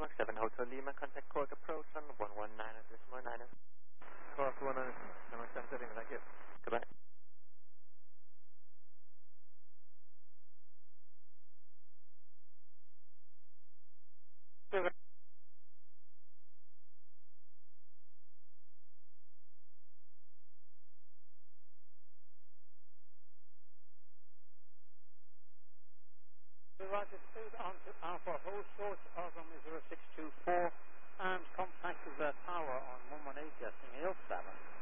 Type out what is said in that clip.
Denmark 7 Hotel Lima, contact Cork approach on 119 at this morning. Cork 119, Denmark 7 Lima, thank you. Goodbye. Roger, 2 on to Alpha, hold short, Argon 0624, and contact the tower on 118 Justin Hill 7.